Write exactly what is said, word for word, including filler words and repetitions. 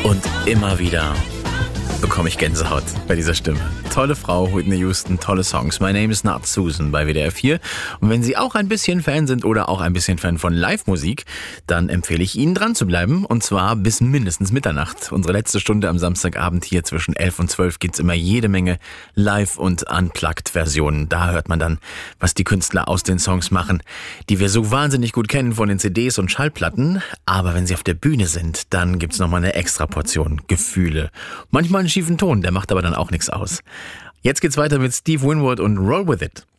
Und immer wieder bekomme ich Gänsehaut bei dieser Stimme. Tolle Frau, Whitney Houston, tolle Songs. My Name is Not Susan bei W D R vier. Und wenn Sie auch ein bisschen Fan sind oder auch ein bisschen Fan von Live-Musik, dann empfehle ich Ihnen dran zu bleiben. Und zwar bis mindestens Mitternacht. Unsere letzte Stunde am Samstagabend hier zwischen elf und zwölf gibt's immer jede Menge Live- und Unplugged-Versionen. Da hört man dann, was die Künstler aus den Songs machen, die wir so wahnsinnig gut kennen von den C Ds und Schallplatten. Aber wenn sie auf der Bühne sind, dann gibt's nochmal eine extra Portion Gefühle. Manchmal einen schiefen Ton, der macht aber dann auch nichts aus. Jetzt geht's weiter mit Steve Winwood und Roll With It.